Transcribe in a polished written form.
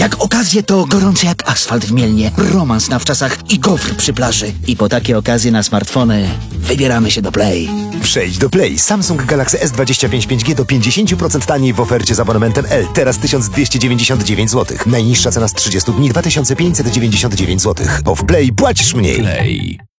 Jak okazje to gorące jak asfalt w Mielnie, romans na wczasach i gofr przy plaży. I po takie okazje na smartfony wybieramy się do Play. Przejdź do Play. Samsung Galaxy S25 5G do 50% taniej w ofercie z abonamentem L. Teraz 1299 zł. Najniższa cena z 30 dni 2599 zł. Bo w Play płacisz mniej. Play.